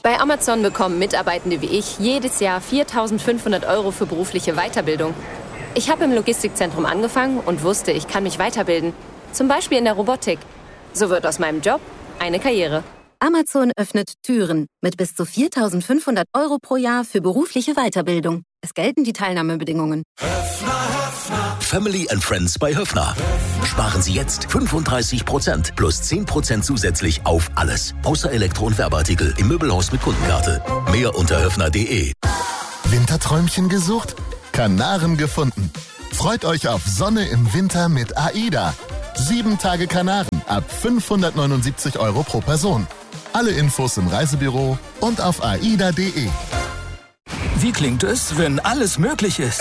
Bei Amazon bekommen Mitarbeitende wie ich jedes Jahr 4.500 € für berufliche Weiterbildung. Ich habe im Logistikzentrum angefangen und wusste, ich kann mich weiterbilden. Zum Beispiel in der Robotik. So wird aus meinem Job eine Karriere. Amazon öffnet Türen mit bis zu 4.500 € pro Jahr für berufliche Weiterbildung. Es gelten die Teilnahmebedingungen. Family and Friends bei Höffner. Sparen Sie jetzt 35% plus 10% zusätzlich auf alles. Außer Elektro- und Werbeartikel im Möbelhaus mit Kundenkarte. Mehr unter höffner.de. Winterträumchen gesucht? Kanaren gefunden. Freut euch auf Sonne im Winter mit AIDA. 7 Tage Kanaren ab 579 € pro Person. Alle Infos im Reisebüro und auf aida.de. Wie klingt es, wenn alles möglich ist?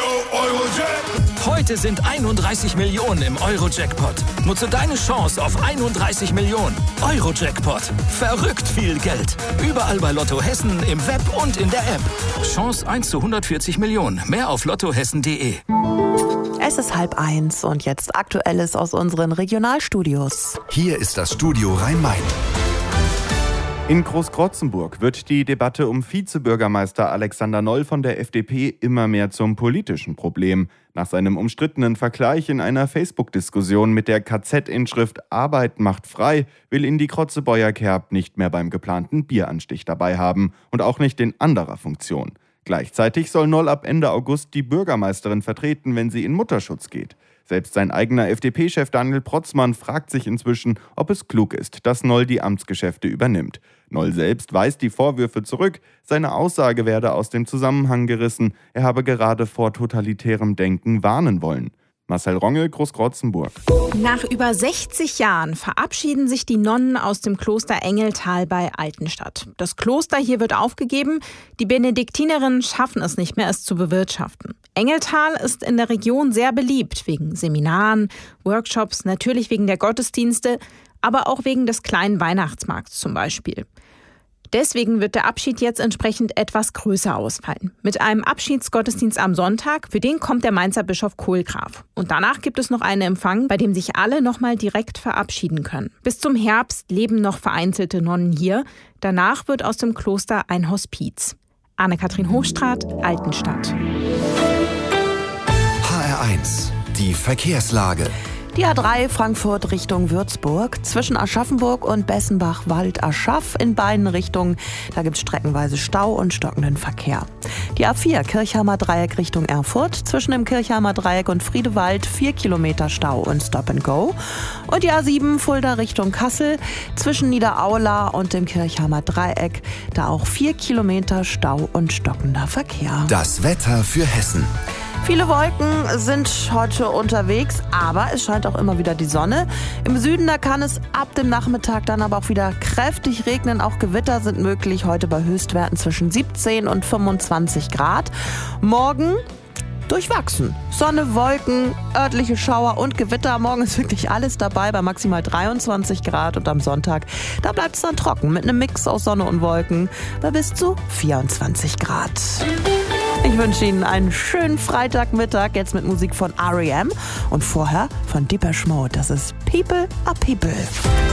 Heute sind 31 Millionen im Euro-Jackpot. Nutze deine Chance auf 31 Millionen. Euro-Jackpot. Verrückt viel Geld. Überall bei Lotto Hessen, im Web und in der App. Chance 1 zu 140 Millionen. Mehr auf lottohessen.de. Es ist 12:30 und jetzt Aktuelles aus unseren Regionalstudios. Hier ist das Studio Rhein-Main. In Großkrotzenburg wird die Debatte um Vizebürgermeister Alexander Noll von der FDP immer mehr zum politischen Problem. Nach seinem umstrittenen Vergleich in einer Facebook-Diskussion mit der KZ-Inschrift Arbeit macht frei, will ihn die Krotzebäuer Kerb nicht mehr beim geplanten Bieranstich dabei haben und auch nicht in anderer Funktion. Gleichzeitig soll Noll ab Ende August die Bürgermeisterin vertreten, wenn sie in Mutterschutz geht. Selbst sein eigener FDP-Chef Daniel Protzmann fragt sich inzwischen, ob es klug ist, dass Noll die Amtsgeschäfte übernimmt. Noll selbst weist die Vorwürfe zurück, seine Aussage werde aus dem Zusammenhang gerissen, er habe gerade vor totalitärem Denken warnen wollen. Marcel Rongel, Großkrotzenburg. Nach über 60 Jahren verabschieden sich die Nonnen aus dem Kloster Engeltal bei Altenstadt. Das Kloster hier wird aufgegeben. Die Benediktinerinnen schaffen es nicht mehr, es zu bewirtschaften. Engeltal ist in der Region sehr beliebt, wegen Seminaren, Workshops, natürlich wegen der Gottesdienste, aber auch wegen des kleinen Weihnachtsmarkts zum Beispiel. Deswegen wird der Abschied jetzt entsprechend etwas größer ausfallen. Mit einem Abschiedsgottesdienst am Sonntag, für den kommt der Mainzer Bischof Kohlgraf. Und danach gibt es noch einen Empfang, bei dem sich alle nochmal direkt verabschieden können. Bis zum Herbst leben noch vereinzelte Nonnen hier. Danach wird aus dem Kloster ein Hospiz. Anne-Kathrin Hochstraat, Altenstadt. HR1, die Verkehrslage. Die A3 Frankfurt Richtung Würzburg, zwischen Aschaffenburg und Bessenbach-Wald-Aschaff in beiden Richtungen. Da gibt es streckenweise Stau und stockenden Verkehr. Die A4 Kirchheimer Dreieck Richtung Erfurt, zwischen dem Kirchheimer Dreieck und Friedewald 4 Kilometer Stau und Stop and Go. Und die A7 Fulda Richtung Kassel, zwischen Niederaula und dem Kirchheimer Dreieck, da auch 4 Kilometer Stau und stockender Verkehr. Das Wetter für Hessen. Viele Wolken sind heute unterwegs, aber es scheint auch immer wieder die Sonne. Im Süden, da kann es ab dem Nachmittag dann aber auch wieder kräftig regnen. Auch Gewitter sind möglich, heute bei Höchstwerten zwischen 17 und 25 Grad. Morgen durchwachsen. Sonne, Wolken, örtliche Schauer und Gewitter. Morgen ist wirklich alles dabei bei maximal 23 Grad. Und am Sonntag, da bleibt es dann trocken mit einem Mix aus Sonne und Wolken bei bis zu 24 Grad. Ich wünsche Ihnen einen schönen Freitagmittag, jetzt mit Musik von R.E.M. und vorher von Depeche Mode. Das ist People are People.